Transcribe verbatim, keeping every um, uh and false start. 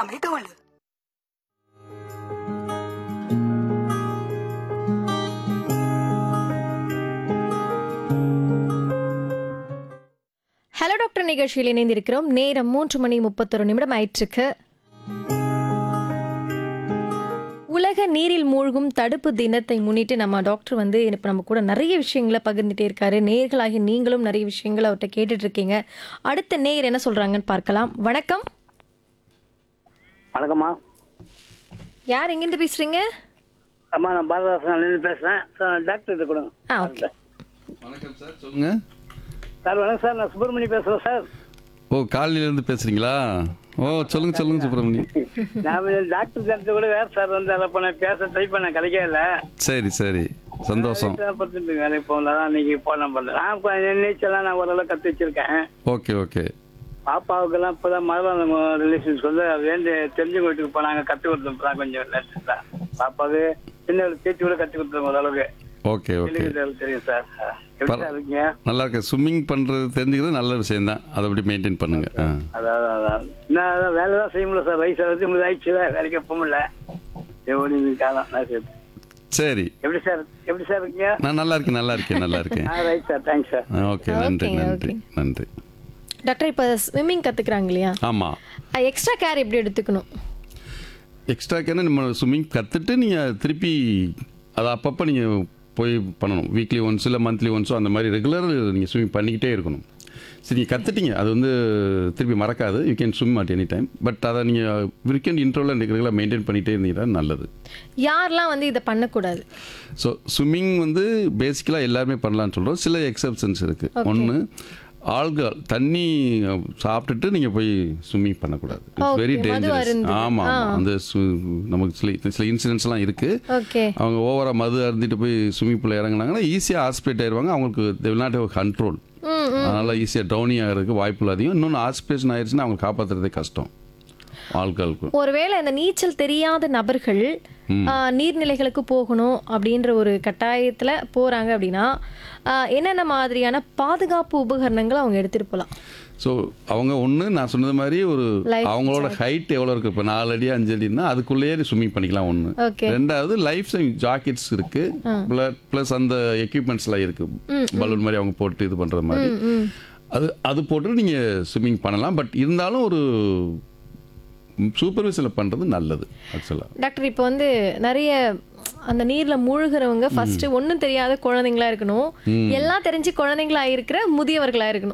அமைத்துள்ளது. Hello doctor நிகழ்ச்சியில் இணைந்திருக்கிறோம். நேரம் மூன்று மணி முப்பத்தொரு நிமிடம் ஆயிற்றுக்கு. உலக நீரில் மூழ்கும் தடுப்பு தினத்தை முன்னிட்டு நம்ம டாக்டர் வந்து இப்போ நம்ம கூட நிறைய விஷயங்களை பகிர்ந்துட்டே இருக்காரு. நேயர்களாகி நீங்களும் நிறைய விஷயங்களை அவர்கிட்ட கேட்டுட்டு இருக்கீங்க. அடுத்த நேயர் என்ன சொல்றாங்கன்னு பார்க்கலாம். வணக்கம். வணக்கம்மா. யார் எங்கிருந்து பேசுறீங்க? அம்மா, நான் பாரதாசன் பேசுறேன். டாக்டர் கிட்ட கொடுங்க. ஆ, ஓகே. வணக்கம் சார், சொல்லுங்க சார். வணக்கம் சார், நான் சுப்பிரமணி பேசுறேன் சார். ஓ, காலையிலேருந்து பேசுறீங்களா? ஓ, சொல்லுங்க சொல்லுங்க சுப்பிரமணி. நான் டாக்டர் சேர்த்து கூட வேற சார் வந்து அதை பண்ண பேச ட்ரை பண்ண கிடைக்கல. சரி சரி, சந்தோஷம். வேலைக்கு போகல தான் இன்னைக்கு போன பண்ணல. நான் நீச்சலாம் நான் ஓரளவு கற்று வச்சிருக்கேன். Okay okay. பாப்பாவுக்கெல்லாம் இப்போதான் மரம் ரிலேஷன்ஸ் வந்து வேண்டி தெரிஞ்சவங்க வீட்டுக்கு போனாங்க, கற்றுக் கொடுத்தோம் இப்போதான் கொஞ்சம் லேட்டஸ்டா. பாப்பாவுக்கு சின்ன தேய்ச்சி கூட கற்றுக் கொடுத்தோம் ஓரளவுக்கு. ஓகே ஓகே, தெரியும் சார். எப்படி சார் இருக்கீங்க? நல்லா இருக்கு. ஸ்விம்மிங் பண்ணுறது தெரிஞ்சுக்கிறது நல்ல விஷயம் தான். அதை அப்படி மெயின்டைன் பண்ணுங்க. ஆ, அதாவது அதான் நான் வேலை தான் செய்ய முடியல சார். வயசு வந்து உங்களுக்கு ஆயிடுச்சு, வேலைக்கு போக முடியல. எவ்வளோ காலம் நான் சரி. சரி, எப்படி சார் எப்படி சார் இருக்கீங்க? நான் நல்லா இருக்கேன் நல்லா இருக்கேன் நல்லா இருக்கேன். ஆ, right sir, thanks sir. Okay, நன்றி Okay, நன்றி okay. நன்றி. டாக்டர், இப்போ ஸ்விம்மிங் கற்றுக்குறாங்க இல்லையா? ஆமாம், எக்ஸ்ட்ரா கேர் எப்படி எடுத்துக்கணும்? எக்ஸ்ட்ரா கேன நம்ம ஸ்விம்மிங் கற்றுட்டு நீங்கள் திருப்பி அதை அப்பப்போ நீங்கள் போய் பண்ணணும். வீக்லி ஒன்ஸ் இல்லை மந்த்லி ஒன்ஸோ அந்த மாதிரி ரெகுலர் நீங்கள் ஸ்விம்மிங் பண்ணிக்கிட்டே இருக்கணும். சரி, நீங்கள் கற்றுட்டீங்க, அது வந்து திருப்பி மறக்காது. You can swim at any time. But அதை நீங்கள் வீக்கெண்ட் இன்ட்ரோவில் ரெகுலராக மெயின்டைன் பண்ணிகிட்டே இருந்தீங்கன்னா நல்லது. யாரெல்லாம் வந்து இதை பண்ணக்கூடாது? ஸோ ஸ்விம்மிங் வந்து பேசிக்கலாக எல்லாருமே பண்ணலான்னு சொல்கிறோம். சில எக்ஸப்ஷன்ஸ் இருக்குது. ஒன்று, ஆல்கஹால் தண்ணி சாப்பிட்டுட்டு நீங்கள் போய் ஸ்விம்மிங் பண்ணக்கூடாது. It's very dangerous. ஆமாம் ஆமாம், அந்த நமக்கு சில சில இன்சிடென்ட்ஸ்லாம் இருக்குது. ஓகே. அவங்க ஓவராக மது அருந்திட்டு போய் ஸ்விம்மிங் பூலில் இறங்கினாங்கன்னா ஈஸியாக ஹாஸ்பிட்டல் ஆயிடுவாங்க. அவங்களுக்கு they will not have control. அதனால் ஈஸியாக டவுனி ஆகிறதுக்கு வாய்ப்புள்ள அதிகம். இன்னொன்று ஹாஸ்பிட்டேஷன் ஆயிடுச்சுன்னா அவங்க காப்பாற்றுறதே கஷ்டம் ஆல்கஹாலுக்கு. ஒருவேளை இந்த நீச்சல் தெரியாத நபர்கள் ஆ, நீர்நிலைகளுக்கு போகணும் அப்படின்ற ஒரு கட்டாயத்தில் போகிறாங்க அப்படின்னா ஆ, என்னென்ன மாதிரியான பாதுகாப்பு உபகரணங்கள் அவங்க எடுத்துகிட்டு போகலாம்? ஸோ அவங்க ஒன்று நான் சொன்னது மாதிரி ஒரு Life அவங்களோட ஹைட் எவ்வளோ இருக்குது, இப்போ நாலு அடி அஞ்சு அடினா அதுக்குள்ளேயே ஸ்விம்மிங் பண்ணிக்கலாம் ஒன்று. ஓகே. ரெண்டாவது லைஃப் சேவிங் ஜாக்கெட்ஸ் இருக்குது, ப்ளஸ் அந்த எக்யூப்மெண்ட்ஸ்லாம் இருக்குது, பலூன் மாதிரி அவங்க போட்டு இது பண்ணுற மாதிரி. அது அது போட்டு நீங்கள் ஸ்விம்மிங் பண்ணலாம். பட் இருந்தாலும் ஒரு சூப்பர்வைசரில் பண்ணுறது நல்லது ஆக்சுவலாக. டாக்டர், இப்போ வந்து நிறைய அந்த நீர்ல மூழ்கிறவங்க ஃபர்ஸ்ட் ஒன்றும் தெரியாத குழந்தைங்களா இருக்கணும், எல்லாம் தெரிஞ்சு குழந்தைங்களா இருக்கிற முதியவர்களா இருக்கணும்.